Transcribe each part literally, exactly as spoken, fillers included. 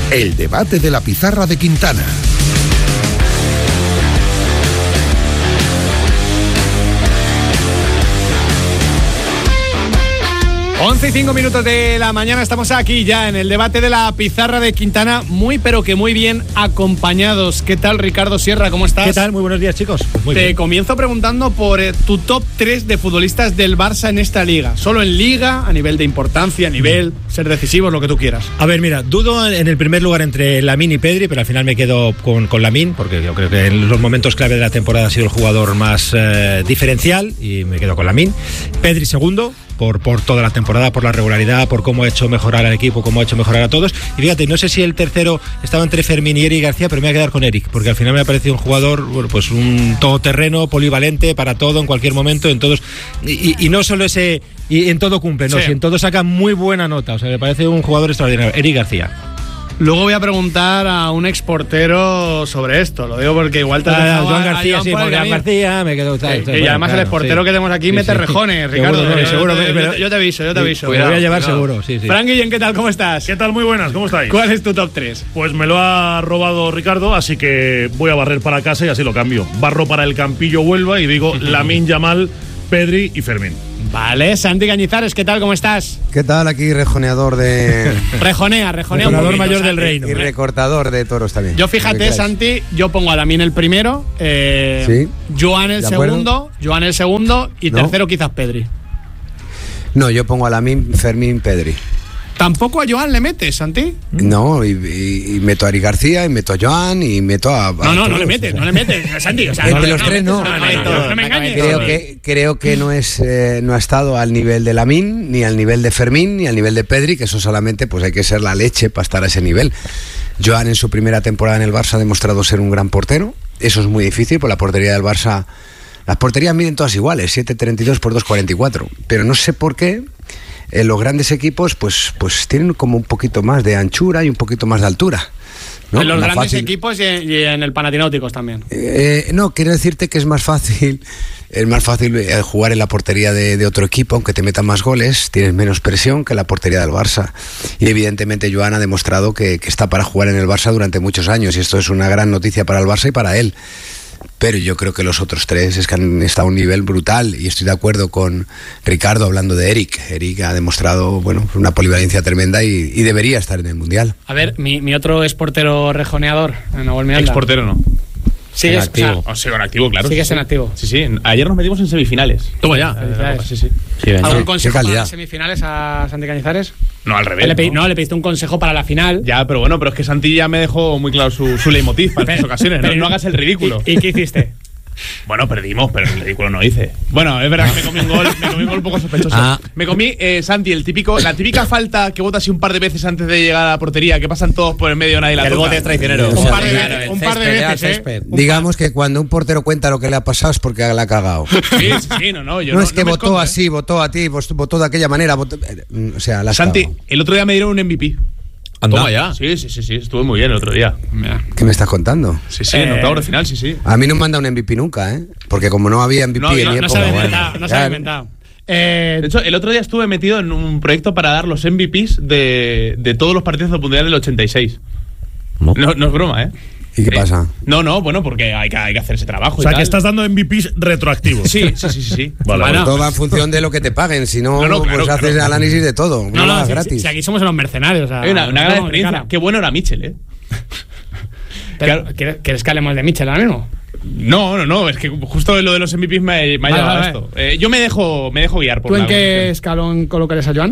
El debate de la pizarra de Quintana. once y cinco minutos de la mañana, estamos aquí ya en el debate de la pizarra de Quintana, muy pero que muy bien acompañados. ¿Qué tal, Ricardo Sierra? ¿Cómo estás? ¿Qué tal? Muy buenos días, chicos. Muy Te bien. comienzo preguntando por eh, tu top tres de futbolistas del Barça en esta liga. Solo en liga, a nivel de importancia, a nivel ser decisivos, lo que tú quieras. A ver, mira, dudo en el primer lugar entre Lamine y Pedri, pero al final me quedo con, con Lamine, porque yo creo que en los momentos clave de la temporada ha sido el jugador más eh, diferencial y me quedo con Lamine. Pedri segundo. Por, por toda la temporada, por la regularidad, por cómo ha hecho mejorar al equipo, cómo ha hecho mejorar a todos. Y fíjate, no sé si el tercero estaba entre Fermín y Eric García, pero me voy a quedar con Eric, porque al final me ha parecido un jugador, bueno, pues un todoterreno, polivalente para todo, en cualquier momento, en todos. Y, y no solo ese, y en todo cumple, no, sí. Si en todo saca muy buena nota. O sea, me parece un jugador extraordinario, Eric García. Luego voy a preguntar a un exportero sobre esto. Lo digo porque igual te has Ah, dejado Joan a- a García, Joan sí, por el porque camino. García me quedo tal, Sí, tal, y bueno, además claro, el exportero sí. que tenemos aquí Sí, mete sí. rejones, Ricardo. Seguro, Eh, seguro, yo, pero- yo te aviso, yo te aviso. Lo voy a llevar cuidado. seguro, sí, sí. Fran Guillén, ¿qué tal? ¿Cómo estás? ¿Qué tal? Muy buenas, ¿cómo estáis? ¿Cuál es tu top tres? Pues me lo ha robado Ricardo, así que voy a barrer para casa y así lo cambio. Barro para el Campillo Huelva y digo Lamine Yamal, Pedri y Fermín. Vale, Santi Cañizares, ¿qué tal? ¿Cómo estás? ¿Qué tal? Aquí rejoneador de... Rejonea, rejonea un Rejonador poquito, mayor del Santi. reino. y recortador de toros también. Yo Lo que fíjate, queráis. Santi, yo pongo a Lamine el primero, eh, Sí. Joan el De acuerdo. segundo, Joan el segundo y No. tercero quizás Pedri. No, yo pongo a Lamine, Fermín, Pedri. ¿Tampoco a Joan le metes, Santi? No, y, y- y meto a Ari García, y meto a Joan, y meto a... a No, no, no todos. le metes, no le metes, Santi. O sea, Entre no, los no, tres, no. No, no, no, no, no me engañes. Creo que, creo que no, es, eh, no ha estado al nivel de Lamine, ni al nivel de Fermín, ni al nivel de Pedri, que eso solamente pues hay que ser la leche para estar a ese nivel. Joan en su primera temporada en el Barça ha demostrado ser un gran portero. Eso es muy difícil, pues la portería del Barça... Las porterías miden todas iguales, siete treinta y dos por dos cuarenta y cuatro. Pero no sé por qué en los grandes equipos pues, pues tienen como un poquito más de anchura y un poquito más de altura, ¿no? En los La grandes fácil- equipos y, y en el Panathinaikos también. Eh, no, quiero decirte que es más fácil, es más fácil eh, jugar en la portería de, de otro equipo, aunque te metan más goles, tienes menos presión que en la portería del Barça. Y evidentemente Joan ha demostrado que, que está para jugar en el Barça durante muchos años, y esto es una gran noticia para el Barça y para él. Pero yo creo que los otros tres es que han estado a un nivel brutal, y estoy de acuerdo con Ricardo hablando de Eric. Eric ha demostrado, bueno, una polivalencia tremenda y, y debería estar en el Mundial. A ver, mi, mi otro es portero rejoneador, Nahuel Miranda. Exportero no. Sigues, En activo. o sea, O sea, en activo, claro. Sigues sí, en sí. activo. Sí, sí. Ayer nos metimos en semifinales. Toma ya. Eh, Felicidades. Sí, sí. ¿Algún Qué consejo para calidad. las semifinales a Santi Cañizares? No, al revés. Le pedí- ¿no? no, le pediste un consejo para la final. Ya, pero bueno, pero es que Santi ya me dejó muy claro su, su leitmotiv para estas ocasiones. No, Pero- no hagas el ridículo. ¿Y, y qué hiciste? Bueno, perdimos, pero el ridículo no hice. Bueno, es verdad que me comí un gol, me comí un gol un poco sospechoso. Ah. Me comí, eh, Santi, el típico, la típica falta que botas así un par de veces antes de llegar a la portería, que pasan todos por el medio, nadie la El toca. bote es traicionero. Un O sea, par de claro, veces, el un par de césped, veces, el ¿eh? césped. Digamos que cuando un portero cuenta lo que le ha pasado es porque la ha cagado. Sí, sí, sí, no, no. Yo No, no, es que no me votó escondo, ¿eh? así, votó a ti, vos- votó de aquella manera. votó- eh, o sea, la has Santi, cagado. el otro día me dieron un M V P. Toma ya. Sí, sí, sí, sí, estuve muy bien el otro día. ¿Qué me estás contando? Sí, sí, Eh, en octavos de final, sí, sí. A mí no me han dado un M V P nunca, ¿eh? Porque como no había M V P No, en no, mi No época, se ha bueno, inventado, no se ha ya- inventado. Eh, De hecho, el otro día estuve metido en un proyecto para dar los M V Ps de, de todos los partidos del Mundial del ochenta y seis. ¿No? No, no es broma, ¿eh? ¿Y qué Eh, pasa? No, no, bueno, porque hay que, hay que hacer ese trabajo. O sea, y que tal. estás dando M V Ps retroactivos. Sí, sí, sí, sí. sí. Vale, Bueno. vale. Todo va en función de lo que te paguen, si no, No, no, claro, pues haces claro. análisis de todo. no, No, no, no, si, gratis. si aquí somos unos mercenarios. O sea, Hay una, una gran no, experiencia. cara. Qué bueno era Mitchell, ¿eh? Pero, Claro. ¿quieres, ¿Quieres que hablemos de Mitchell ahora mismo? No, no, no, es que justo lo de los M V Ps me, me ha Vale, llevado a vale. esto. Eh, yo me dejo, me dejo guiar por ¿Tú en la qué evolución. escalón colocarías a Joan?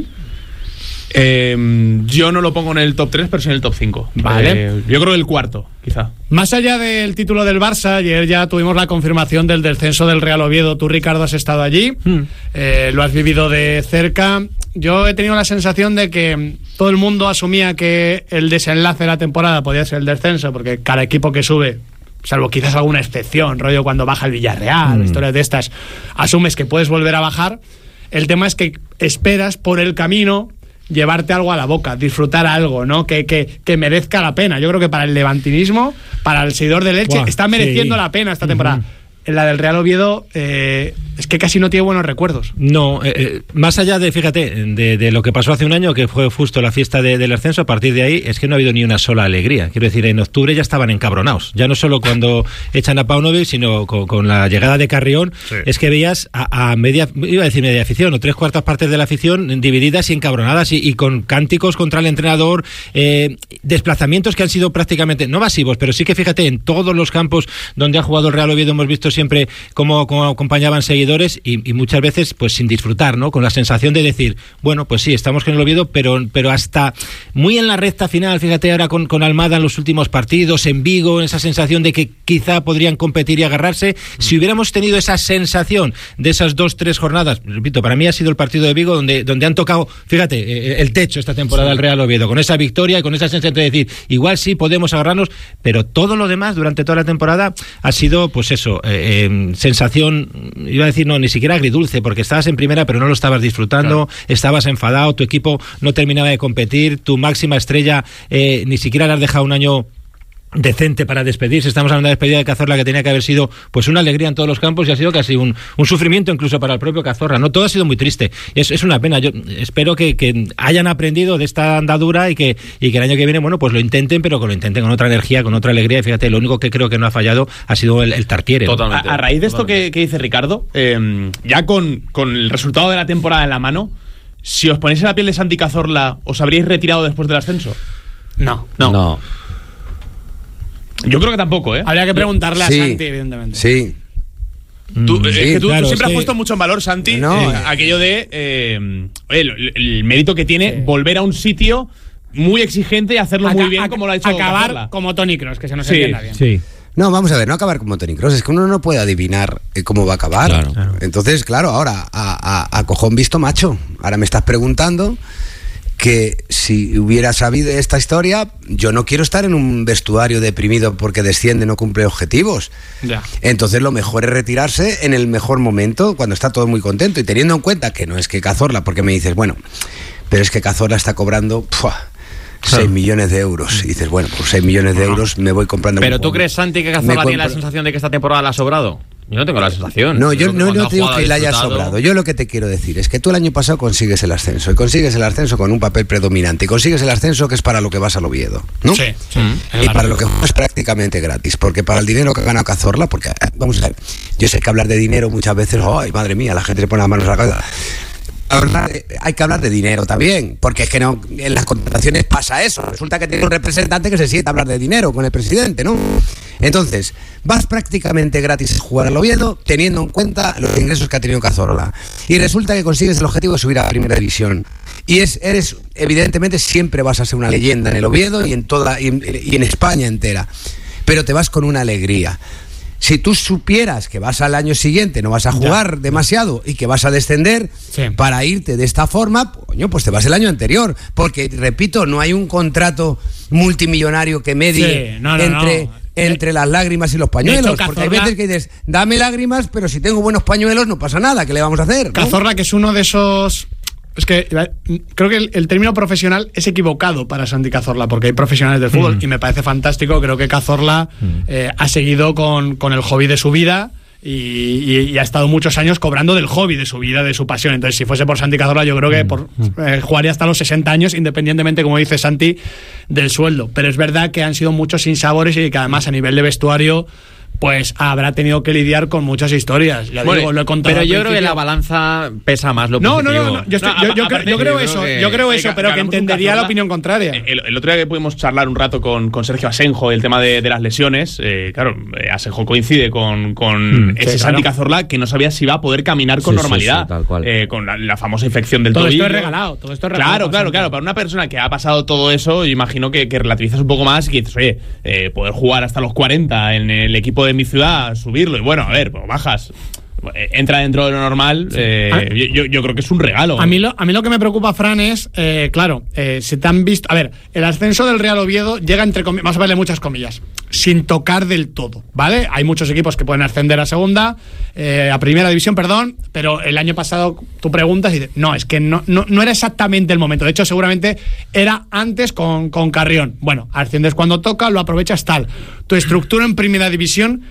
Eh, yo no lo pongo en el top tres, pero sí en el top cinco. Vale. Eh, yo creo el cuarto, quizá. Más allá del título del Barça, ayer ya tuvimos la confirmación del descenso del Real Oviedo. Tú, Ricardo, has estado allí, eh, lo has vivido de cerca. Yo he tenido la sensación de que todo el mundo asumía que el desenlace de la temporada podía ser el descenso, porque cada equipo que sube, salvo quizás alguna excepción, rollo cuando baja el Villarreal, historias de estas, asumes que puedes volver a bajar. El tema es que esperas por el camino llevarte algo a la boca, disfrutar algo, ¿no? Que, que, que merezca la pena. Yo creo que para el levantinismo, para el seguidor del Elche, Buah, está mereciendo sí. la pena esta temporada. en la del Real Oviedo eh, es que casi no tiene buenos recuerdos. No, eh, eh, más allá de, fíjate, de, de lo que pasó hace un año, que fue justo la fiesta de, del ascenso, a partir de ahí es que no ha habido ni una sola alegría. Quiero decir, en octubre ya estaban encabronados. Ya no solo cuando echan a Paunovic, sino con, con la llegada de Carrión, sí. Es que veías a, a media, iba a decir media afición, o tres cuartas partes de la afición divididas y encabronadas y, y con cánticos contra el entrenador, eh, desplazamientos que han sido prácticamente, no masivos, pero sí que fíjate, en todos los campos donde ha jugado el Real Oviedo hemos visto siempre cómo, cómo acompañaban seguidores y, y muchas veces pues sin disfrutar, ¿no? Con la sensación de decir, bueno, pues sí, estamos con el Oviedo, pero, pero hasta muy en la recta final, fíjate ahora con, con Almada en los últimos partidos, en Vigo, esa sensación de que quizá podrían competir y agarrarse. Mm. Si hubiéramos tenido esa sensación de esas dos, tres jornadas, repito, para mí ha sido el partido de Vigo donde, donde han tocado, fíjate, el techo esta temporada del Real Oviedo, con esa victoria y con esa sensación de decir, igual sí podemos agarrarnos, pero todo lo demás durante toda la temporada ha sido, pues eso, eh, eh, sensación, iba a decir, no, ni siquiera agridulce, porque estabas en primera pero no lo estabas disfrutando, claro. Estabas enfadado, tu equipo no terminaba de competir, tu máxima estrella eh, ni siquiera le has dejado un año decente para despedirse. Estamos hablando de la despedida de Cazorla, que tenía que haber sido pues una alegría en todos los campos y ha sido casi un, un sufrimiento incluso para el propio Cazorla, ¿no? Todo ha sido muy triste. Es, es una pena. Yo espero que, que hayan aprendido de esta andadura y que, y que el año que viene, bueno, pues lo intenten, pero que lo intenten con otra energía, con otra alegría. Y fíjate, lo único que creo que no ha fallado ha sido el, el Tartiere. Totalmente. A, a raíz de esto que, que dice Ricardo, eh, ya con, con el resultado de la temporada en la mano, si os ponéis en la piel de Santi Cazorla, ¿os habríais retirado después del ascenso? No. No. No. Yo creo que tampoco, ¿eh? Habría que preguntarle a sí, Santi, evidentemente. Sí. Tú, Sí, es que tú, claro, tú siempre es que- has puesto mucho en valor, Santi, No, eh, eh. aquello de eh, el, el mérito que tiene Sí. volver a un sitio muy exigente y hacerlo muy Aca- bien aca- como lo ha hecho Acabar Cazorla. como Toni Kroos, que se nos Sí, entienda bien. Sí. No, vamos a ver, no acabar como Toni Kroos, es que uno no puede adivinar eh, cómo va a acabar. Claro. Claro. Entonces, claro, ahora, a, a, a cojón visto macho, ahora me estás preguntando que si hubiera sabido esta historia, yo no quiero estar en un vestuario deprimido porque desciende, no cumple objetivos. Ya. Entonces lo mejor es retirarse en el mejor momento, cuando está todo muy contento, y teniendo en cuenta que no es que Cazorla, porque me dices, bueno, pero es que Cazorla está cobrando ¡pua! seis millones de euros. Y dices, bueno, por seis millones de euros me voy comprando. Pero un tú juego. crees, Santi, que Me Cazorla tiene la compro- sensación de que esta temporada le ha sobrado. Yo no tengo la sensación. No, yo creo que no, cuando no ha te digo jugado, que ha le haya disfrutado. sobrado. Yo lo que te quiero decir es que tú el año pasado consigues el ascenso, y consigues el ascenso con un papel predominante, y consigues el ascenso que es para lo que vas al Oviedo, ¿no? Sí, sí. Y Claro. para lo que juegas prácticamente gratis, porque para el dinero que ha ganado Cazorla, porque, eh, vamos a ver, yo sé que hablar de dinero muchas veces, ay, madre mía, la gente se pone las manos a la cabeza. Hablar- hay que hablar de dinero también, porque es que no, en las contrataciones pasa eso. Resulta que tiene un representante que se siente a hablar de dinero con el presidente, ¿no? Entonces, vas prácticamente gratis a jugar al Oviedo, teniendo en cuenta los ingresos que ha tenido Cazorla. Y resulta que consigues el objetivo de subir a Primera División. Y es, eres, evidentemente, siempre vas a ser una leyenda en el Oviedo y en toda y en, y en España entera. Pero te vas con una alegría. Si tú supieras que vas al año siguiente, no vas a jugar demasiado y que vas a descender, Sí. para irte de esta forma, coño, pues te vas el año anterior. Porque, repito, no hay un contrato multimillonario que medie Sí, no, no, entre, no. entre las lágrimas y los pañuelos. hecho, porque hay Cazorla- veces que dices, dame lágrimas, pero si tengo buenos pañuelos no pasa nada, ¿qué le vamos a hacer? ¿no? Cazorla, que es uno de esos... Es que eh, creo que el, el término profesional es equivocado para Santi Cazorla, porque hay profesionales del fútbol, Mm. y me parece fantástico. Creo que Cazorla eh, ha seguido con, con el hobby de su vida y, y- y ha estado muchos años cobrando del hobby de su vida, de su pasión. Entonces, si fuese por Santi Cazorla, yo creo que por, eh, jugaría hasta los sesenta años, independientemente, como dice Santi, del sueldo. Pero es verdad que han sido muchos sinsabores y que además a nivel de vestuario pues habrá tenido que lidiar con muchas historias. Ya Bueno, digo, lo he contado pero al yo creo que principio. la balanza pesa más lo No, no, positivo. no, no, yo, estoy- No, yo- yo aparte, creo- yo creo yo eso, creo que- yo creo Eh, eso, ga- pero que ganamos un entendería la Cazorla. opinión contraria. El, el otro día que pudimos charlar un rato con, con Sergio Asenjo, el tema de, de las lesiones, eh, claro, eh, Asenjo coincide con, con Mm, ese sí, Santi claro. Cazorla que no sabía si iba a poder caminar con Sí, sí, normalidad, sí, tal cual. eh, con la, la famosa infección del Todo esto tobillo. es regalado, todo esto es regalado. Claro, claro, claro. Para una persona que ha pasado todo eso, yo imagino que, que relativizas un poco más y que dices, oye, eh, poder jugar hasta los cuarenta en el equipo de mi ciudad, subirlo, y bueno, a ver, pues bajas. Eh, Entra dentro de lo normal, eh, Ah. yo, yo- yo creo que es un regalo. A mí, lo, a mí lo que me preocupa, Fran, es, eh, claro, eh, se te han visto... A ver, el ascenso del Real Oviedo llega entre comillas, vamos a verle muchas comillas, sin tocar del todo, ¿vale? Hay muchos equipos que pueden ascender a segunda, eh, a primera división, perdón, pero el año pasado tú preguntas y dices, no, es que no, no, no era exactamente el momento. De hecho, seguramente era antes con, con Carrión. Bueno, asciendes cuando toca, lo aprovechas tal. Tu estructura en primera división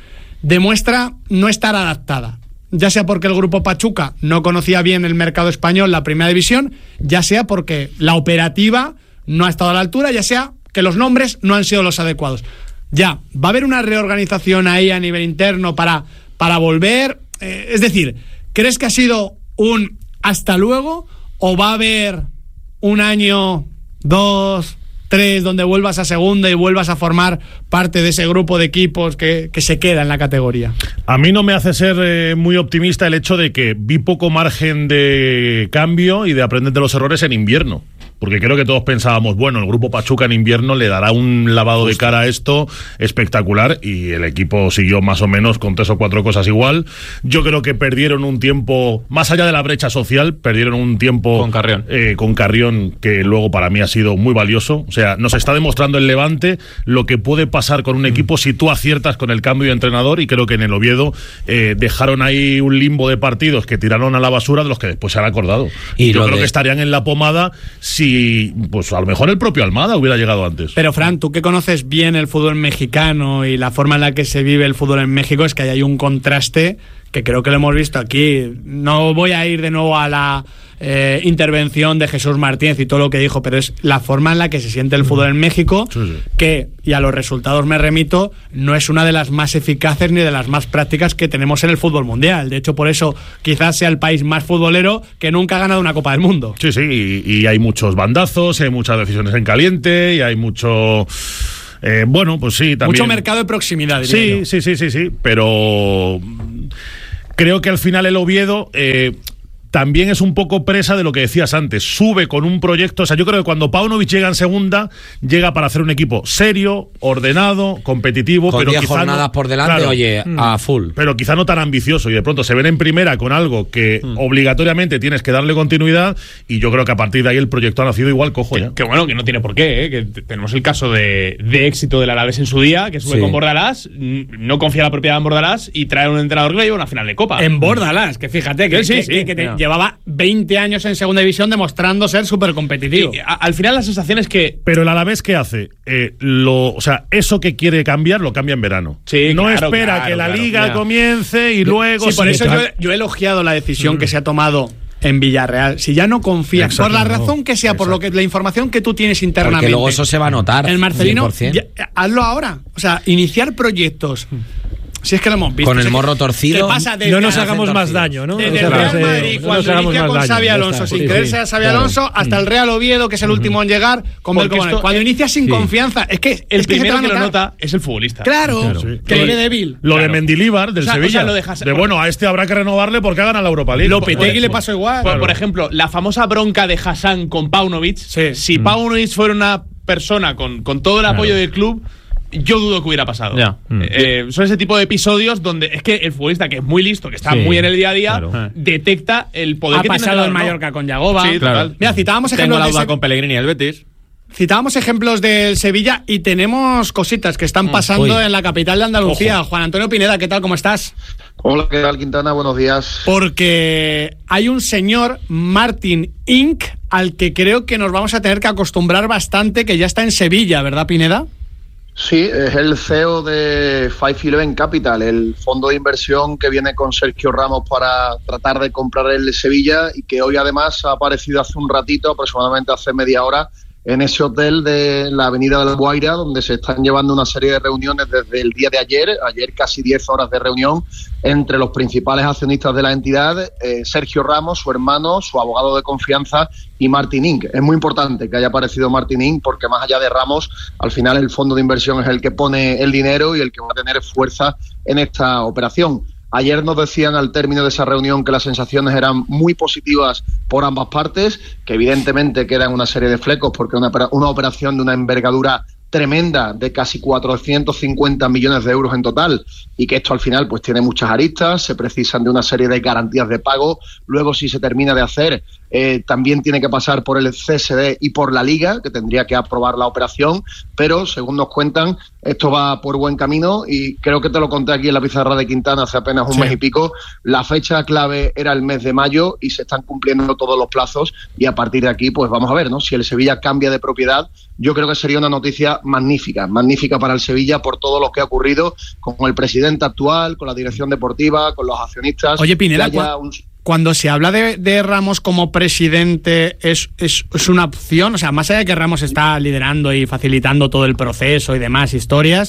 demuestra no estar adaptada. Ya sea porque el grupo Pachuca no conocía bien el mercado español, la primera división, ya sea porque la operativa no ha estado a la altura, ya sea que los nombres no han sido los adecuados. Ya, ¿va a haber una reorganización ahí a nivel interno para, para volver? Eh, es decir, ¿crees que ha sido un hasta luego o va a haber un año, dos, tres, donde vuelvas a segunda y vuelvas a formar parte de ese grupo de equipos que, que se queda en la categoría? A mí no me hace ser eh, muy optimista el hecho de que vi poco margen de cambio y de aprender de los errores en invierno. Porque creo que todos pensábamos, bueno, el grupo Pachuca en invierno le dará un lavado de cara a esto espectacular, y el equipo siguió más o menos con tres o cuatro cosas igual. Yo creo que perdieron un tiempo, más allá de la brecha social, perdieron un tiempo con Carrión, eh, con Carrión que luego para mí ha sido muy valioso. O sea, nos está demostrando el Levante lo que puede pasar con un equipo si tú aciertas con el cambio de entrenador, y creo que en el Oviedo eh, dejaron ahí un limbo de partidos que tiraron a la basura de los que después se han acordado. Y yo creo de... que estarían en la pomada si Y pues a lo mejor el propio Almada hubiera llegado antes. Pero Fran, tú que conoces bien el fútbol mexicano y la forma en la que se vive el fútbol en México, es que hay un contraste que creo que lo hemos visto aquí. No voy a ir de nuevo a la eh, intervención de Jesús Martínez y todo lo que dijo, pero es la forma en la que se siente el fútbol en México, sí, sí. que, y a los resultados me remito, no es una de las más eficaces ni de las más prácticas que tenemos en el fútbol mundial. De hecho, por eso quizás sea el país más futbolero que nunca ha ganado una Copa del Mundo. Sí, sí, y, y hay muchos bandazos, hay muchas decisiones en caliente, y hay mucho... Eh, bueno, pues sí, también... Mucho mercado de proximidad, diría sí, yo. sí, sí, sí, sí, pero creo que al final el Oviedo... Eh, también es un poco presa de lo que decías antes. Sube con un proyecto. O sea, yo creo que cuando Paunovic llega en segunda, llega para hacer un equipo serio, ordenado, competitivo. Con pero diez quizá jornadas no, por delante, claro, oye, a full. Pero quizá no tan ambicioso. Y de pronto se ven en primera con algo que mm. obligatoriamente tienes que darle continuidad. Y yo creo que a partir de ahí el proyecto ha nacido igual cojo ya. Que, que bueno, que no tiene por qué. ¿eh? Que t- tenemos el caso de, de éxito del Alavés en su día, que sube sí. con Bordalás, no confía en la propiedad en Bordalás y trae un entrenador que le lleva una final de Copa. En Bordalás, que fíjate, que, sí, que, sí, que, sí, que te no. llevaba veinte años en segunda división demostrando ser súper competitivo. Y, a, al final la sensación es que... Pero el Alavés, ¿qué hace? Eh, lo, o sea, eso que quiere cambiar, lo cambia en verano. Sí, no claro, espera claro, que la claro, liga ya. comience y luego... Sí, por sí, eso yo, yo he elogiado la decisión mm. que se ha tomado en Villarreal. Si ya no confías, Exacto, por la no. razón que sea, Exacto. por lo que la información que tú tienes internamente, porque luego eso se va a notar. El Marcelino, cien por ciento. ya, hazlo ahora. O sea, iniciar proyectos... Si es que lo hemos visto. Con el morro torcido. Pasa no nos hagamos más daño, ¿no? Desde o sea, el Real Madrid, no cuando inicia con Xabi Alonso, sin creerse a Xabi Alonso, hasta el Real Oviedo, que es el último en llegar, con Belko Bonet. Cuando inicia sin sí. confianza, es que el es que primero se te que lo nota es el futbolista. Claro, claro. Sí. que viene débil. Lo claro. de Mendilibar, del o sea, Sevilla. O sea, lo dejas, de bueno, a este habrá que renovarle porque ha ganado la Europa League. Lopetegui le pasó igual. Por, claro. por ejemplo, la famosa bronca de Hassan con Paunovic. Sí. Si mm. Paunovic fuera una persona con, con todo el apoyo claro. del club, yo dudo que hubiera pasado. Ya. Mm. Eh, son ese tipo de episodios donde es que el futbolista, que es muy listo, que está sí, muy en el día a día, claro. detecta el poder ha que pasado tiene en Mallorca con Yagoba. Sí, claro. Mira, citábamos Tengo ejemplos la duda de ese... con Pellegrini y el Betis. Citábamos ejemplos del Sevilla y tenemos cositas que están pasando Uy. en la capital de Andalucía. Ojo. Juan Antonio Pineda, ¿qué tal? ¿Cómo estás? Hola, ¿qué tal, Quintana? Buenos días. Porque hay un señor, Martin Inc., al que creo que nos vamos a tener que acostumbrar bastante, que ya está en Sevilla, ¿verdad, Pineda? Sí, es el C E O de cinco eleven Capital, el fondo de inversión que viene con Sergio Ramos para tratar de comprar el Sevilla y que hoy además ha aparecido hace un ratito, aproximadamente hace media hora, en ese hotel de la Avenida de la Guaira, donde se están llevando una serie de reuniones desde el día de ayer, ayer casi diez horas de reunión entre los principales accionistas de la entidad, eh, Sergio Ramos, su hermano, su abogado de confianza y Martin Inc. Es muy importante que haya aparecido Martin Inc. porque más allá de Ramos, al final el fondo de inversión es el que pone el dinero y el que va a tener fuerza en esta operación. Ayer nos decían al término de esa reunión que las sensaciones eran muy positivas por ambas partes, que evidentemente quedan una serie de flecos porque una, una operación de una envergadura tremenda de casi cuatrocientos cincuenta millones de euros en total y que esto al final pues tiene muchas aristas, se precisan de una serie de garantías de pago, luego si se termina de hacer eh, también tiene que pasar por el C S D y por la Liga, que tendría que aprobar la operación, pero según nos cuentan, esto va por buen camino y creo que te lo conté aquí en la pizarra de Quintana hace apenas un sí. mes y pico. La fecha clave era el mes de mayo y se están cumpliendo todos los plazos y a partir de aquí pues vamos a ver, ¿no? Si el Sevilla cambia de propiedad, yo creo que sería una noticia magnífica, magnífica para el Sevilla por todo lo que ha ocurrido con el presidente actual, con la dirección deportiva, con los accionistas. Oye, Pineda, un... cuando se habla de, de Ramos como presidente, ¿es, es, ¿es una opción? O sea, más allá de que Ramos está liderando y facilitando todo el proceso y demás historias,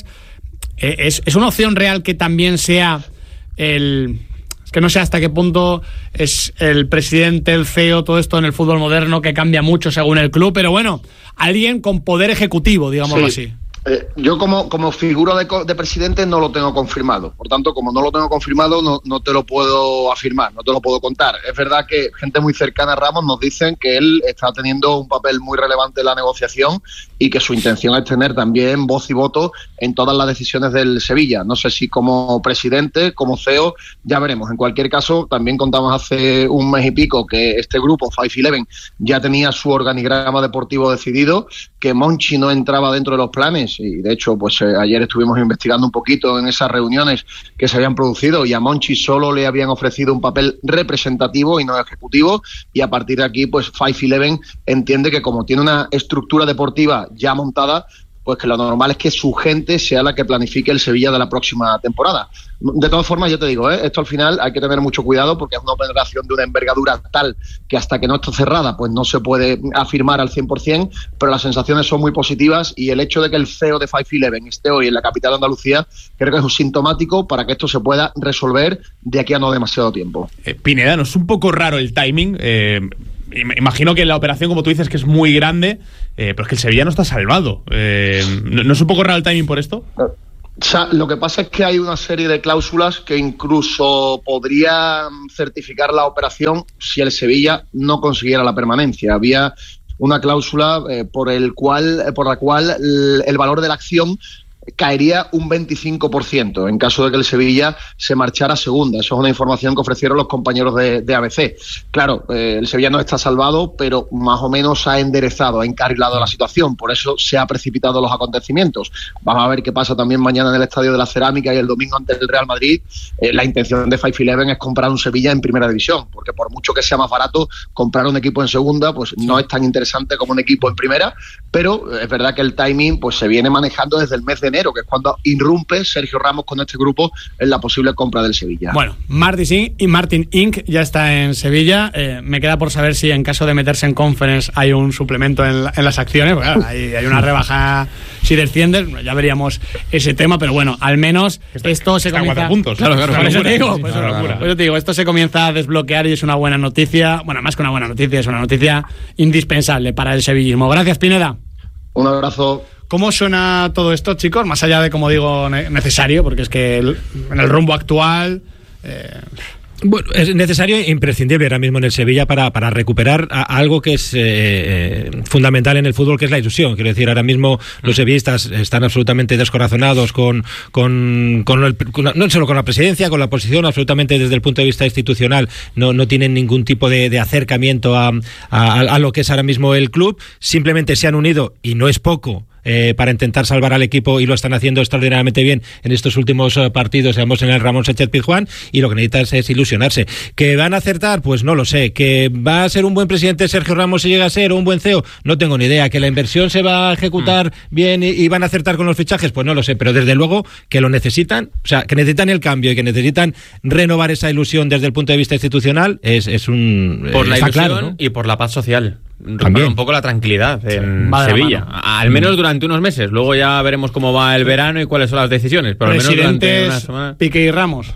¿es, es una opción real que también sea el... Es que no sé hasta qué punto es el presidente, el C E O, todo esto en el fútbol moderno que cambia mucho según el club, pero bueno, alguien con poder ejecutivo, digámoslo sí. así. Eh, yo como, como figura de, de presidente no lo tengo confirmado. Por tanto, como no lo tengo confirmado, no, no te lo puedo afirmar, no te lo puedo contar. Es verdad que gente muy cercana a Ramos nos dicen que él está teniendo un papel muy relevante en la negociación y que su intención es tener también voz y voto en todas las decisiones del Sevilla. No sé si como presidente, como C E O, ya veremos. En cualquier caso, también contamos hace un mes y pico que este grupo, cinco once, ya tenía su organigrama deportivo decidido, que Monchi no entraba dentro de los planes. Y de hecho, pues eh, ayer estuvimos investigando un poquito en esas reuniones que se habían producido y a Monchi solo le habían ofrecido un papel representativo y no ejecutivo, y a partir de aquí, pues cinco once entiende que como tiene una estructura deportiva ya montada, pues que lo normal es que su gente sea la que planifique el Sevilla de la próxima temporada. De todas formas, yo te digo, ¿eh? esto al final hay que tener mucho cuidado porque es una operación de una envergadura tal que hasta que no esté cerrada pues no se puede afirmar al cien por ciento, pero las sensaciones son muy positivas y el hecho de que el C E O de cinco once esté hoy en la capital de Andalucía creo que es un sintomático para que esto se pueda resolver de aquí a no demasiado tiempo. Eh, Pineda, ¿no es un poco raro el timing? Eh... Imagino que la operación, como tú dices, que es muy grande, eh, pero es que el Sevilla no está salvado. Eh, ¿no, ¿No es un poco raro el timing por esto? O sea, lo que pasa es que hay una serie de cláusulas que incluso podrían certificar la operación si el Sevilla no consiguiera la permanencia. Había una cláusula eh, por el cual, por la cual el, el valor de la acción caería un veinticinco por ciento en caso de que el Sevilla se marchara a segunda. Eso es una información que ofrecieron los compañeros de, de A B C. Claro, eh, el Sevilla no está salvado, pero más o menos ha enderezado, ha encarrilado la situación. Por eso se ha precipitado los acontecimientos. Vamos a ver qué pasa también mañana en el Estadio de la Cerámica y el domingo ante el Real Madrid. Eh, la intención de cinco once es comprar un Sevilla en primera división, porque por mucho que sea más barato, comprar un equipo en segunda pues no es tan interesante como un equipo en primera, pero es verdad que el timing pues se viene manejando desde el mes de enero, que es cuando irrumpe Sergio Ramos con este grupo en la posible compra del Sevilla. Bueno, Martin y Martin Incorporated ya está en Sevilla. Eh, me queda por saber si en caso de meterse en Conference hay un suplemento en, la, en las acciones. Pues claro, hay, hay una rebaja si desciendes, ya veríamos ese tema, pero bueno, al menos está, esto se comienza... cuatro puntos. Claro, claro. Por eso te digo, pues, claro, claro. Por eso te digo, esto se comienza a desbloquear y es una buena noticia. Bueno, más que una buena noticia, es una noticia indispensable para el sevillismo. Gracias, Pineda. Un abrazo. ¿Cómo suena todo esto, chicos? Más allá de, como digo, necesario, porque es que el, en el rumbo actual... Eh... Bueno, es necesario e imprescindible ahora mismo en el Sevilla para, para recuperar a, a algo que es eh, eh, fundamental en el fútbol, que es la ilusión. Quiero decir, ahora mismo los sevillistas están absolutamente descorazonados con, con, con, el, con la, no solo con la presidencia, con la posición, absolutamente desde el punto de vista institucional no, no tienen ningún tipo de, de acercamiento a, a, a lo que es ahora mismo el club. Simplemente se han unido, y no es poco, Eh, para intentar salvar al equipo, y lo están haciendo extraordinariamente bien en estos últimos uh, partidos, digamos, en el Ramón Sánchez Pizjuán, y lo que necesitan es, es ilusionarse. ¿Que van a acertar? Pues no lo sé. ¿Que va a ser un buen presidente Sergio Ramos si llega a ser, o un buen C E O? No tengo ni idea. ¿Que la inversión se va a ejecutar mm. bien y, y van a acertar con los fichajes? Pues no lo sé, pero desde luego que lo necesitan, o sea, que necesitan el cambio y que necesitan renovar esa ilusión desde el punto de vista institucional, es, es un... Por la ilusión, claro, ¿no? Y por la paz social. También Un poco la tranquilidad en sí, Sevilla, al menos durante unos meses. Luego ya veremos cómo va el verano y cuáles son las decisiones, pero al menos durante una semana. Piqué y Ramos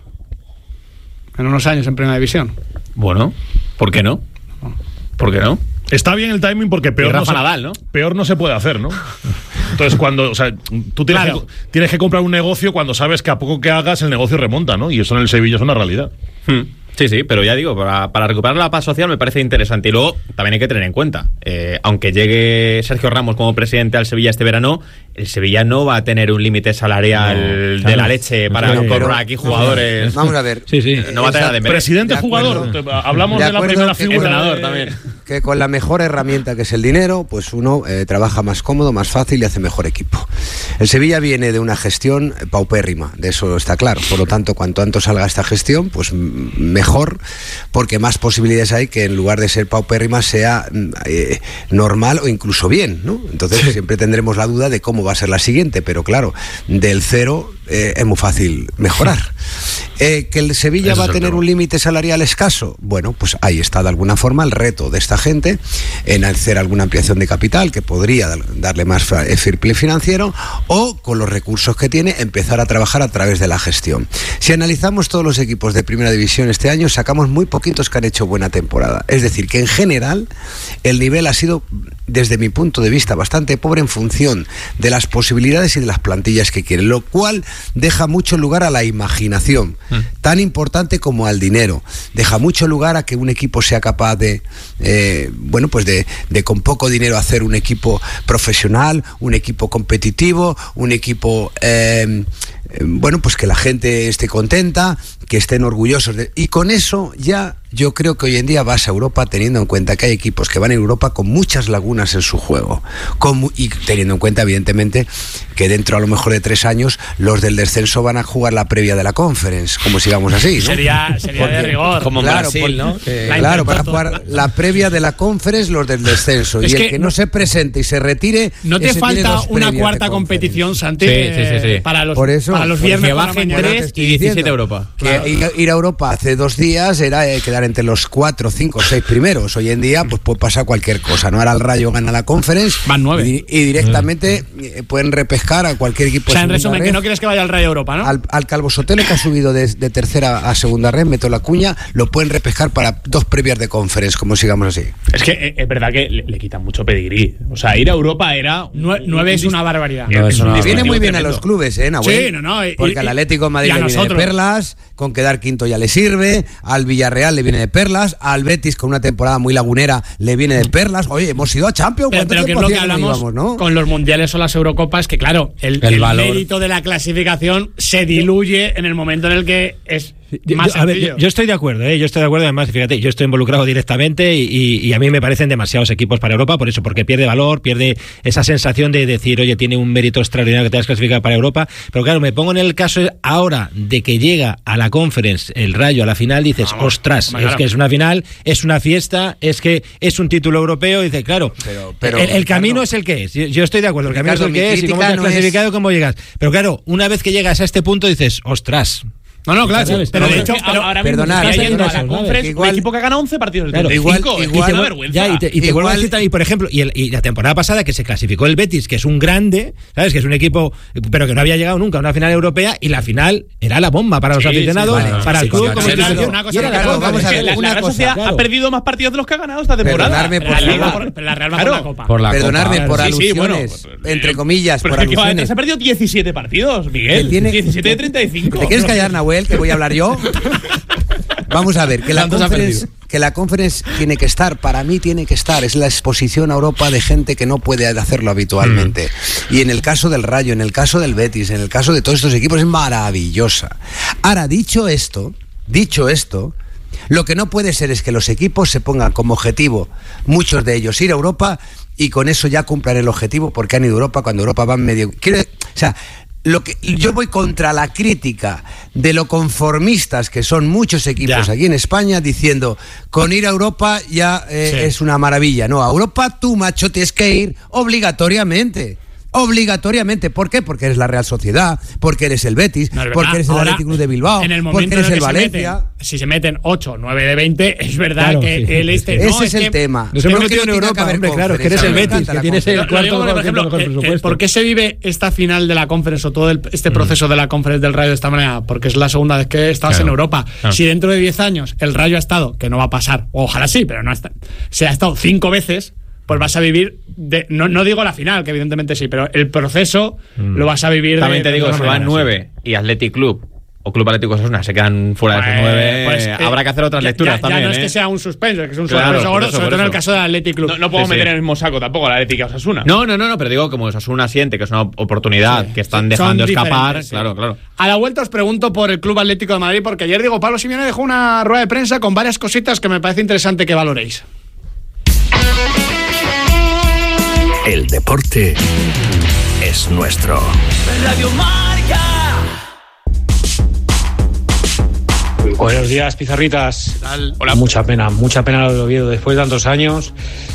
en unos años en primera división. Bueno, ¿por qué no? ¿Por qué no? Está bien el timing porque peor, Rafa no, se, Nadal, ¿no? peor no se puede hacer, ¿no? Entonces, cuando, o sea, tú tienes, claro. que, tienes que comprar un negocio cuando sabes que a poco que hagas el negocio remonta, ¿no? Y eso en el Sevilla es una realidad. Hmm. Sí, sí, pero ya digo, para, para recuperar la paz social me parece interesante. Y luego también hay que tener en cuenta, eh, aunque llegue Sergio Ramos como presidente al Sevilla este verano, el Sevilla no va a tener un límite salarial no, de la leche para no cobrar aquí jugadores. Vamos a ver. Sí, sí. No va a tener de Presidente de jugador. Te, hablamos de, de la primera figura. Entrenador de... también. Que con la mejor herramienta que es el dinero, pues uno eh, trabaja más cómodo, más fácil y hace mejor equipo. El Sevilla viene de una gestión paupérrima, de eso está claro. Por lo tanto, cuanto antes salga esta gestión, pues mejor, porque más posibilidades hay que en lugar de ser paupérrima sea eh, normal o incluso bien, ¿no? Entonces sí. siempre tendremos la duda de cómo va a ser la siguiente, pero claro, del cero eh, es muy fácil mejorar. Eh, que el Sevilla Eso va a tener un límite salarial escaso, bueno, pues ahí está de alguna forma el reto de esta gente en hacer alguna ampliación de capital que podría darle más fair play financiero, o con los recursos que tiene empezar a trabajar a través de la gestión. Si analizamos todos los equipos de primera división este año, sacamos muy poquitos que han hecho buena temporada. Es decir, que en general el nivel ha sido, desde mi punto de vista, bastante pobre en función de las posibilidades y de las plantillas que quieren, lo cual deja mucho lugar a la imaginación, mm. tan importante como al dinero. Deja mucho lugar a que un equipo sea capaz de eh, bueno, pues de, de con poco dinero hacer un equipo profesional, un equipo competitivo, un equipo eh, bueno, pues que la gente esté contenta, que estén orgullosos de, y con eso ya yo creo que hoy en día vas a Europa teniendo en cuenta que hay equipos que van a Europa con muchas lagunas en su juego, con, y teniendo en cuenta evidentemente que dentro a lo mejor de tres años los del descenso van a jugar la previa de la Conference, como sigamos así, ¿no? Sería, sería Porque, de rigor. Como en claro, Brasil, por, ¿no? Que... Claro, para jugar la previa de la Conference los del descenso, es y que el que no, no se presente y se retire. No te falta una cuarta competición, Santi, sí, sí, sí, sí. para los, por eso, para los viernes que bajen tres y diecisiete a Europa. Que claro. ir, ir a Europa hace dos días era eh, quedar entre los cuatro, cinco, seis primeros. Hoy en día pues puede pasar cualquier cosa, ¿no? Ahora el Rayo gana la Conference, van nueve y, y directamente mm. pueden repescar a cualquier equipo. O sea, en resumen, red, que no quieres que vaya al Rayo Europa, ¿no? Al, al Calvo Sotelo, que ha subido de, de tercera a segunda red, meto la cuña, lo pueden repescar para dos previas de Conference, como sigamos así. Es que eh, es verdad que le, le quitan mucho pedigrí. O sea, ir a Europa era... Nueve, nueve es una barbaridad. No, es una viene muy bien tremendo. A los clubes, ¿eh, Nahuel? Sí, no, no. Y, porque y, al Atlético de Madrid le viene nosotros. de perlas, con quedar quinto ya le sirve, al Villarreal le viene de perlas, al Betis con una temporada muy lagunera le viene de perlas. Oye, hemos ido a Champions. Pero, pero que es lo que hablamos íbamos, ¿no? Con los mundiales o las Eurocopas, que claro, el, el, el mérito de la clasificación se diluye en el momento en el que es más yo, a ver, yo, yo estoy de acuerdo, ¿eh? yo estoy de acuerdo, además, fíjate, yo estoy involucrado directamente y, y, y a mí me parecen demasiados equipos para Europa, por eso, porque pierde valor, pierde esa sensación de decir, oye, tiene un mérito extraordinario que te has clasificado para Europa, pero claro, me pongo en el caso ahora de que llega a la Conference el Rayo a la final, dices, Vamos, ostras, es que es una final, es una fiesta, es que es un título europeo, y dices, claro, pero, pero, el, el camino Ricardo, es el que es, yo, yo estoy de acuerdo, el camino Ricardo, es el que es, y cómo te has no clasificado, es... cómo llegas, pero claro, una vez que llegas a este punto dices, ostras. No, no, claro, pero, pero de hecho, pero, ahora mismo perdonar, está yendo eso, a la Conference, igual, un equipo que ha ganado once partidos de claro, treinta y cinco, igual, es igual, que es una vergüenza. Ya, y te, y te vuelvo a decir también, por ejemplo, y, el, y la temporada pasada que se clasificó el Betis, que es un grande, ¿sabes? Que es un equipo, pero que no había llegado nunca a una final europea, y la final era la bomba para los sí, aficionados, sí, vale, sí, para el sí, club, sí, como sí, institución. una cosa, claro, vamos a ver, la, una la cosa, Sociedad claro. ha perdido más partidos de los que ha ganado esta temporada. Perdonarme por, la, Liga, por, la Real va claro, por la Copa. Por la Perdonarme Copa, por claro. alusiones, sí, sí, bueno, entre comillas, pero por es que alusiones. Se ha perdido diecisiete partidos, Miguel. Tiene, diecisiete de treinta y cinco. ¿Te quieres callar, Nahuel, que voy a hablar yo? Vamos a ver, que la, conference, que la Conference tiene que estar, para mí tiene que estar, es la exposición a Europa de gente que no puede hacerlo habitualmente. Mm. Y en el caso del Rayo, en el caso del Betis, en el caso de todos estos equipos es maravillosa. Ahora, dicho esto, dicho esto, lo que no puede ser es que los equipos se pongan como objetivo, muchos de ellos, ir a Europa y con eso ya cumplan el objetivo porque han ido a Europa cuando Europa va medio... Quiere, o sea... Lo que yo voy contra la crítica de lo conformistas que son muchos equipos ya. aquí en España diciendo con ir a Europa ya eh, sí. es una maravilla. No, a Europa tú, macho, tienes que ir obligatoriamente. Obligatoriamente. ¿Por qué? Porque eres la Real Sociedad, porque eres el Betis, no, porque eres el Athletic Club de Bilbao, en el porque eres en el, el Valencia. Se meten, si se meten ocho, nueve de veinte, es verdad claro, que sí. el este... Ese no, es, es el que, tema. Nos hemos metido en Europa, hombre, claro, que eres el Betis, que tienes el cuarto por ejemplo, mejor presupuesto. ¿Por qué se vive esta final de la Conference o todo el, este proceso mm. de la Conference del Rayo de esta manera? Porque es la segunda vez que estás claro, en Europa. Claro. Si dentro de diez años el Rayo ha estado, que no va a pasar, ojalá sí, pero no está, se ha estado cinco veces, pues vas a vivir, de, no, no digo la final, que evidentemente sí, pero el proceso mm. lo vas a vivir. También de, te digo, de se van nueve y Athletic Club o Club Atlético Osasuna se quedan fuera de esos Pues, nueve, pues, eh, habrá que hacer otras ya- lecturas ya, también. Ya no es ¿eh? que sea un suspenso, es que es un Claro, suspenso gordo, por eso, sobre por todo en el eso. caso del Athletic Club. No, no puedo Sí, meter sí. en el mismo saco tampoco a la Atlético Osasuna. No, no, no, no, pero digo, como Osasuna siente que es una oportunidad Sí. que están Son dejando escapar, diferentes, sí. claro, claro. A la vuelta os pregunto por el Club Atlético de Madrid, porque ayer Diego Pablo Simeone dejó una rueda de prensa con varias cositas que me parece interesante que valoréis. El deporte es nuestro. Radio Marca. Buenos días, Pizarritas. Hola. Mucha pena, mucha pena lo de Oviedo. Después de tantos años,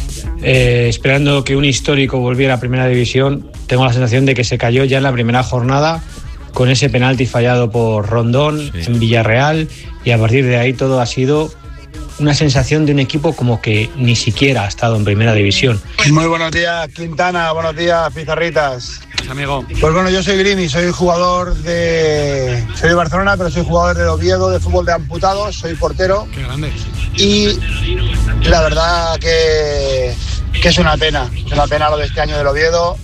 eh, esperando que un histórico volviera a Primera División, tengo la sensación de que se cayó ya en la primera jornada con ese penalti fallado por Rondón en Villarreal, y a partir de ahí todo ha sido una sensación de un equipo como que ni siquiera ha estado en Primera División. Muy buenos días, Quintana. Buenos días, Pizarritas. Amigo. Pues bueno, yo soy Grimi, soy jugador de... Soy de Barcelona, pero soy jugador de Oviedo, de fútbol de amputados, soy portero. Qué grande. Y la verdad que, que es una pena. Es una pena lo de este año del Oviedo.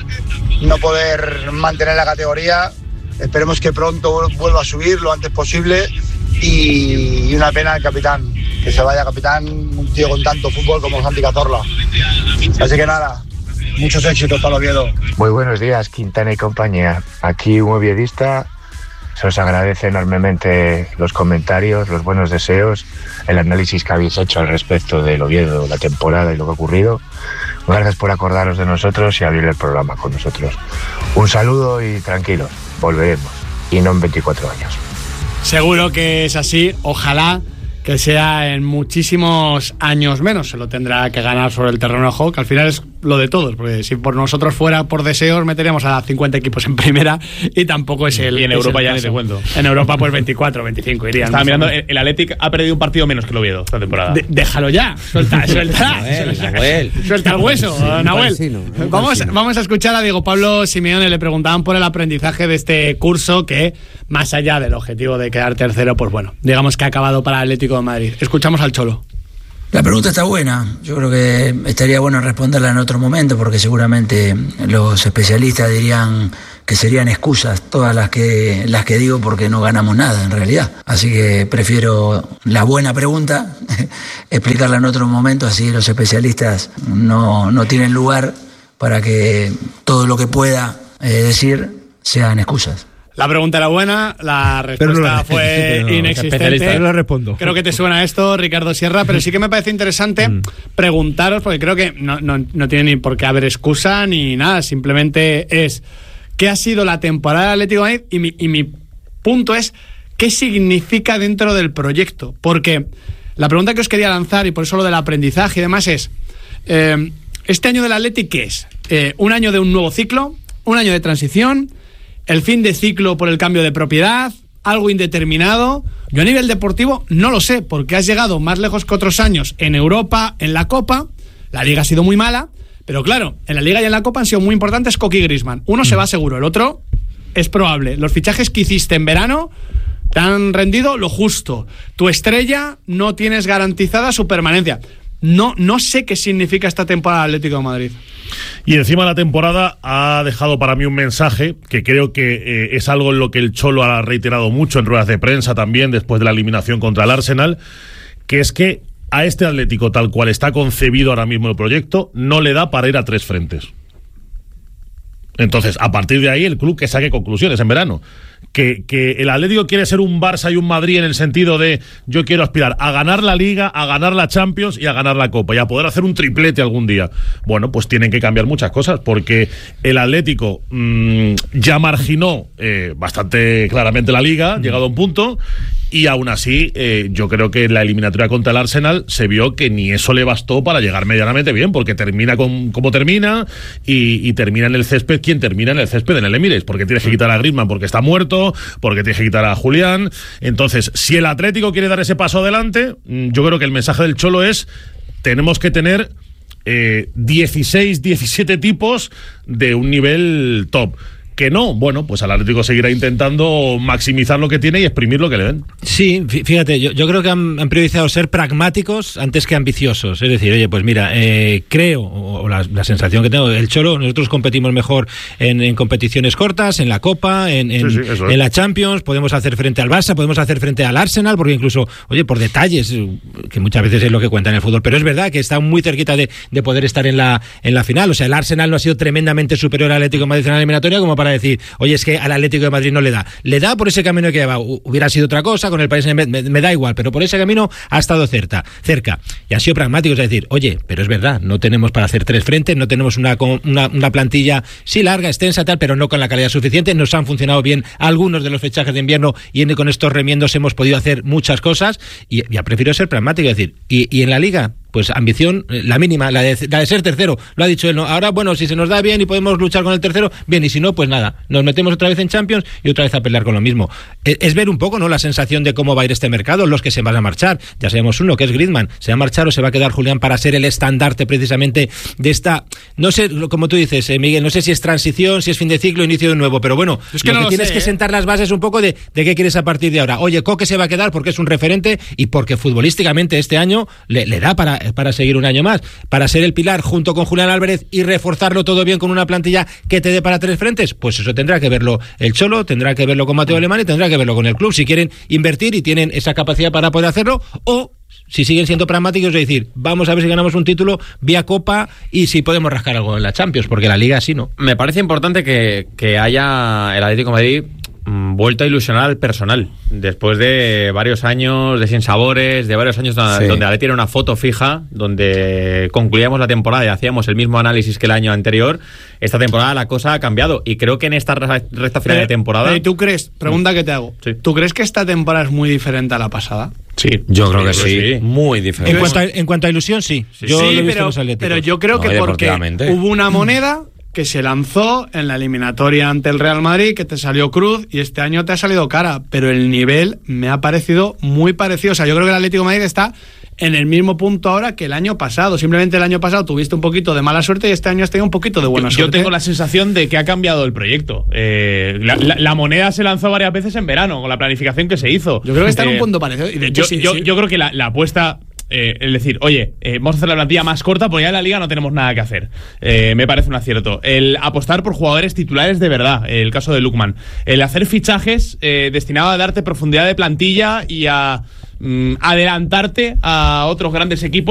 No poder mantener la categoría. Esperemos que pronto vuelva a subir lo antes posible. Y, y una pena el capitán. Que se vaya capitán, un tío con tanto fútbol como Santi Cazorla. Así que nada, muchos éxitos para el Oviedo. Muy buenos días, Quintana y compañía. Aquí un oviedista. Se os agradece enormemente los comentarios, los buenos deseos, el análisis que habéis hecho al respecto del Oviedo, la temporada y lo que ha ocurrido. Gracias por acordaros de nosotros y abrir el programa con nosotros. Un saludo y tranquilos, volveremos. Y no en veinticuatro años. Seguro que es así, ojalá que sea en muchísimos años menos. Se lo tendrá que ganar sobre el terreno de juego, que al final es lo de todos, porque si por nosotros fuera por deseos meteríamos a cincuenta equipos en primera y tampoco es el. Y en es Europa el ya caso. ni te cuento. En Europa pues veinticuatro, veinticinco irían. Estaba mirando, el, el Athletic ha perdido un partido menos que el Oviedo esta temporada. De- déjalo ya, suelta, suelta, Nahuel, suelta, Nahuel. suelta el hueso, Nahuel. cansino, un Vamos, cansino. vamos a escuchar a Diego Pablo Simeone. Le preguntaban por el aprendizaje de este curso que, más allá del objetivo de quedar tercero, pues bueno, digamos que ha acabado para el Atlético de Madrid. Escuchamos al Cholo. La pregunta está buena. Yo creo que estaría bueno responderla en otro momento, porque seguramente los especialistas dirían que serían excusas todas las que las que digo, porque no ganamos nada en realidad. Así que prefiero la buena pregunta explicarla en otro momento, así los especialistas no, no tienen lugar para que todo lo que pueda eh, decir sean excusas. La pregunta era buena, la respuesta Pero no, fue no, inexistente. Pero no respondo. Creo que te suena esto, Ricardo Sierra, pero sí que me parece interesante preguntaros, porque creo que no, no, no tiene ni por qué haber excusa ni nada, simplemente es ¿qué ha sido la temporada del Atlético de Madrid? Y mi, y mi punto es ¿qué significa dentro del proyecto? Porque la pregunta que os quería lanzar, y por eso lo del aprendizaje y demás, es eh, ¿este año del Atlético qué es? Eh, ¿un año de un nuevo ciclo? ¿Un año de transición? ¿El fin de ciclo por el cambio de propiedad? ¿Algo indeterminado? Yo a nivel deportivo no lo sé, porque has llegado más lejos que otros años en Europa, en la Copa. La Liga ha sido muy mala, pero claro, en la Liga y en la Copa han sido muy importantes Coqui y Griezmann. Uno se va seguro, el otro es probable. Los fichajes que hiciste en verano te han rendido lo justo. Tu estrella no tienes garantizada su permanencia. No, no sé qué significa esta temporada del Atlético de Madrid. Y encima la temporada ha dejado para mí un mensaje que creo que eh, es algo en lo que el Cholo ha reiterado mucho en ruedas de prensa también después de la eliminación contra el Arsenal, que es que a este Atlético, tal cual está concebido ahora mismo el proyecto, no le da para ir a tres frentes. Entonces, a partir de ahí, el club que saque conclusiones en verano. Que, que el Atlético quiere ser un Barça y un Madrid en el sentido de yo quiero aspirar a ganar la Liga, a ganar la Champions y a ganar la Copa y a poder hacer un triplete algún día. Bueno, pues tienen que cambiar muchas cosas, porque el Atlético mmm, ya marginó eh, bastante claramente la Liga, llegado a un punto, y aún así eh, yo creo que en la eliminatoria contra el Arsenal se vio que ni eso le bastó para llegar medianamente bien, porque termina con, como termina y, y termina en el césped quien termina en el césped en el Emirates, porque tienes que quitar a Griezmann porque está muerto, porque tienes que quitar a Julián. Entonces, si el Atlético quiere dar ese paso adelante, yo creo que el mensaje del Cholo es: tenemos que tener eh, dieciséis, diecisiete tipos de un nivel top. que no. Bueno, pues el Atlético seguirá intentando maximizar lo que tiene y exprimir lo que le den. Sí, fíjate, yo, yo creo que han, han priorizado ser pragmáticos antes que ambiciosos. Es decir, oye, pues mira, eh, creo, o, o la, la sensación que tengo, el Cholo, nosotros competimos mejor en, en competiciones cortas, en la Copa, en, en, sí, sí, en es. la Champions, podemos hacer frente al Barça, podemos hacer frente al Arsenal, porque incluso, oye, por detalles, que muchas veces es lo que cuenta en el fútbol, pero es verdad que está muy cerquita de, de poder estar en la, en la final. O sea, el Arsenal no ha sido tremendamente superior al Atlético de Madrid en la eliminatoria como para decir, oye, es que al Atlético de Madrid no le da. Le da por ese camino que lleva. Hubiera sido otra cosa, con el país me, me, me da igual, pero por ese camino ha estado cerca, cerca. Y ha sido pragmático, es decir, oye, pero es verdad, no tenemos para hacer tres frentes, no tenemos una, una, una plantilla, sí, larga, extensa, tal, pero no con la calidad suficiente. Nos han funcionado bien algunos de los fichajes de invierno y con estos remiendos hemos podido hacer muchas cosas y ya prefiero ser pragmático, es decir, y, y en la Liga, pues ambición, la mínima, la de, la de ser tercero, lo ha dicho él, ¿no? Ahora, bueno, si se nos da bien y podemos luchar con el tercero, bien, y si no, pues nada, nos metemos otra vez en Champions y otra vez a pelear con lo mismo. Es, es ver un poco, ¿no?, la sensación de cómo va a ir este mercado, los que se van a marchar. Ya sabemos uno, que es Griezmann, se va a marchar o se va a quedar Julián para ser el estandarte precisamente de esta, no sé, como tú dices, eh, Miguel, no sé si es transición, si es fin de ciclo, inicio de nuevo, pero bueno, es que lo no que lo tienes sé, que ¿eh? sentar las bases un poco de, de qué quieres a partir de ahora. Oye, Coque se va a quedar porque es un referente y porque futbolísticamente este año le, le da para, para seguir un año más, para ser el pilar junto con Julián Álvarez y reforzarlo todo bien con una plantilla que te dé para tres frentes. Pues eso tendrá que verlo el Cholo, tendrá que verlo con Mateo Alemán y tendrá que verlo con el club, si quieren invertir y tienen esa capacidad para poder hacerlo, o si siguen siendo pragmáticos, es decir, vamos a ver si ganamos un título vía Copa y si podemos rascar algo en la Champions, porque la Liga sí no. Me parece importante que, que haya el Atlético de Madrid vuelto a ilusionar al personal después de varios años de sinsabores, de varios años donde, sí. donde Atleti era una foto fija, donde concluíamos la temporada y hacíamos el mismo análisis que el año anterior. Esta temporada la cosa ha cambiado y creo que en esta recta final pero, de temporada... ¿Y tú crees? Pregunta que te hago. Sí. ¿Tú crees que esta temporada es muy diferente a la pasada? Sí, yo creo que sí, sí. muy diferente. En cuanto a, en cuanto a ilusión, sí. Sí, yo sí lo he visto pero, en los Atléticos. pero yo creo no, que porque hubo una moneda que se lanzó en la eliminatoria ante el Real Madrid, que te salió cruz y este año te ha salido cara, pero el nivel me ha parecido muy parecido. O sea, yo creo que el Atlético de Madrid está en el mismo punto ahora que el año pasado. Simplemente el año pasado tuviste un poquito de mala suerte y este año has tenido un poquito de buena yo, suerte. Yo tengo la sensación de que ha cambiado el proyecto. Eh, la, la, la moneda se lanzó varias veces en verano con la planificación que se hizo. Yo creo que está eh, en un punto parecido. Y de hecho, yo, sí, yo, sí. yo creo que la, la apuesta... Eh, es decir, oye, eh, vamos a hacer la plantilla más corta porque ya en la Liga no tenemos nada que hacer. Eh, me parece un acierto. El apostar por jugadores titulares de verdad, el caso de Lookman. El hacer fichajes eh, destinado a darte profundidad de plantilla y a mm, adelantarte a otros grandes equipos.